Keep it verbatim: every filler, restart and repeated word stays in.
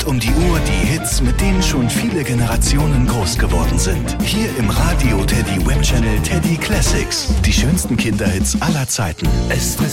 Rund um die Uhr die Hits, mit denen schon viele Generationen groß geworden sind. Hier im Radio Teddy Web Channel Teddy Classics. Die schönsten Kinderhits aller Zeiten. Ist